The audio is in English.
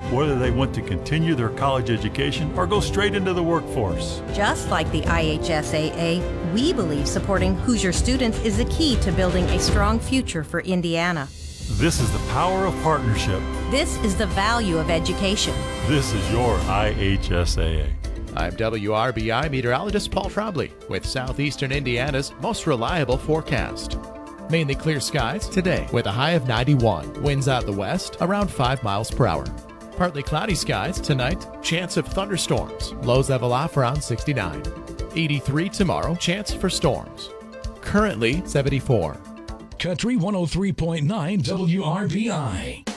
whether they want to continue their college education or go straight into the workforce. Just like the IHSAA, we believe supporting Hoosier students is the key to building a strong future for Indiana. This is the power of partnership. This is the value of education. This is your IHSAA. I'm WRBI meteorologist Paul Trombley with Southeastern Indiana's most reliable forecast. Mainly clear skies today with a high of 91. Winds out the west around 5 miles per hour. Partly cloudy skies tonight. Chance of thunderstorms. Lows level off around 69. 83 tomorrow. Chance for storms. Currently 74. Country 103.9 WRBI.